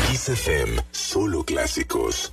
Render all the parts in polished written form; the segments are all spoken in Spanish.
Kiss FM, solo clásicos.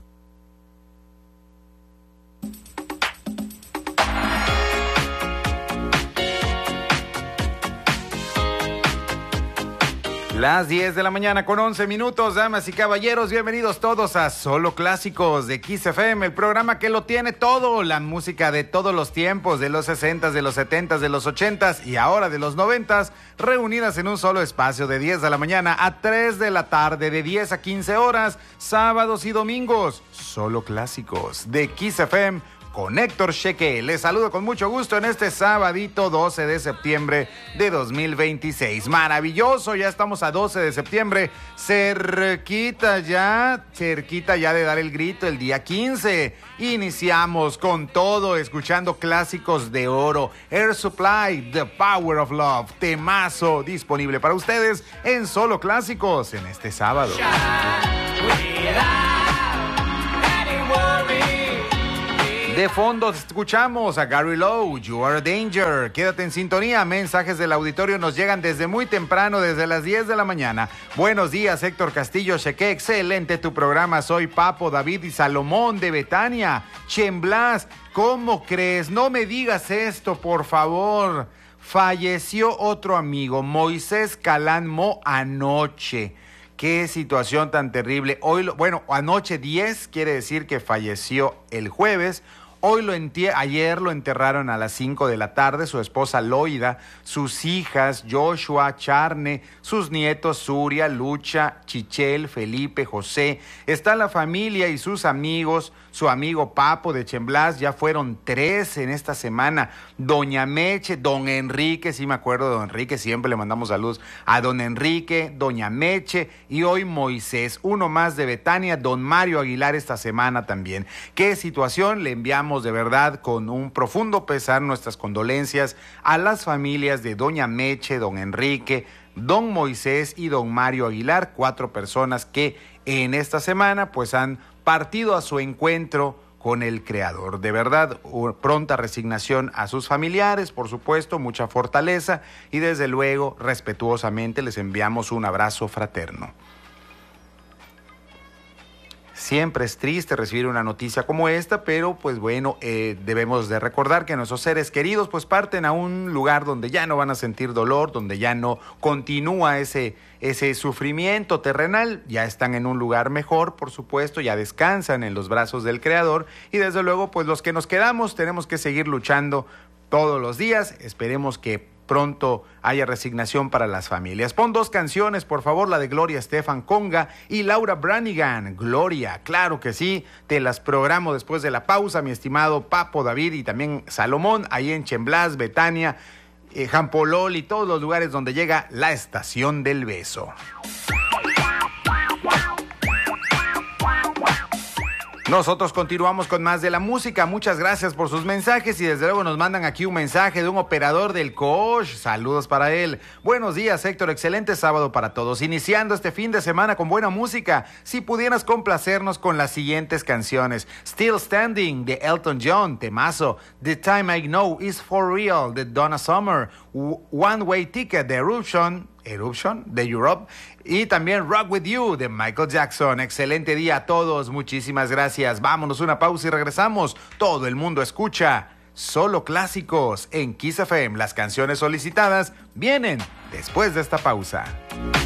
Las 10 de la mañana con 11 minutos, damas y caballeros, bienvenidos todos a Solo Clásicos de Kiss FM, el programa que lo tiene todo, la música de todos los tiempos, de los 60s, de los 70s, de los 80s y ahora de los 90s, reunidas en un solo espacio de 10 de la mañana a 3 de la tarde, de 10 a 15 horas, sábados y domingos. Solo Clásicos de Kiss FM. Con Héctor Cheque, les saludo con mucho gusto en este sabadito 12 de septiembre de 2026. Maravilloso, ya estamos a 12 de septiembre, cerquita ya de dar el grito el día 15. Iniciamos con todo, escuchando clásicos de oro. Air Supply, The Power of Love, temazo disponible para ustedes en Solo Clásicos en este sábado. De fondo escuchamos a Gary Lowe, You Are a Danger. Quédate en sintonía, mensajes del auditorio nos llegan desde muy temprano, desde las 10 de la mañana. Buenos días, Héctor Castillo, Cheque, excelente tu programa. Soy Papo, David y Salomón de Betania. Chemblas, ¿cómo crees? No me digas esto, por favor. Falleció otro amigo, Moisés Calán Mo, anoche. Qué situación tan terrible. Anoche 10 quiere decir que falleció el jueves. Ayer lo enterraron a las 5 de la tarde, su esposa Loida, sus hijas Joshua, Charne, sus nietos Suria, Lucha, Chichel, Felipe, José. Está la familia y sus amigos, su amigo Papo de Chemblas, ya fueron 3 en esta semana. Doña Meche, don Enrique, sí me acuerdo de don Enrique, siempre le mandamos saludos a don Enrique, doña Meche y hoy Moisés, uno más de Betania, don Mario Aguilar esta semana también. Qué situación, le enviamos de verdad con un profundo pesar nuestras condolencias a las familias de doña Meche, don Enrique, don Moisés y don Mario Aguilar, 4 personas que en esta semana pues han partido a su encuentro con el Creador. De verdad, pronta resignación a sus familiares, por supuesto, mucha fortaleza y desde luego, respetuosamente les enviamos un abrazo fraterno. Siempre es triste recibir una noticia como esta, pero pues bueno, debemos de recordar que nuestros seres queridos pues parten a un lugar donde ya no van a sentir dolor, donde ya no continúa ese sufrimiento terrenal, ya están en un lugar mejor, por supuesto, ya descansan en los brazos del Creador y desde luego pues los que nos quedamos tenemos que seguir luchando todos los días. Esperemos que pronto haya resignación para las familias. Pon 2 canciones, por favor, la de Gloria Estefan Conga y Laura Branigan. Gloria, claro que sí, te las programo después de la pausa, mi estimado Papo, David y también Salomón, ahí en Chemblas, Betania, Jampolol y todos los lugares donde llega la estación del beso. Nosotros continuamos con más de la música. Muchas gracias por sus mensajes y desde luego nos mandan aquí un mensaje de un operador del Coach. Saludos para él. Buenos días, Héctor. Excelente sábado para todos. Iniciando este fin de semana con buena música. Si pudieras complacernos con las siguientes canciones. Still Standing de Elton John, temazo. The Time I Know Is For Real de Donna Summer. One Way Ticket de Eruption de Europe y también Rock With You de Michael Jackson. Excelente día a todos, muchísimas gracias. Vámonos una pausa y regresamos. Todo el mundo escucha Solo Clásicos en Kiss FM. Las canciones solicitadas vienen después de esta pausa.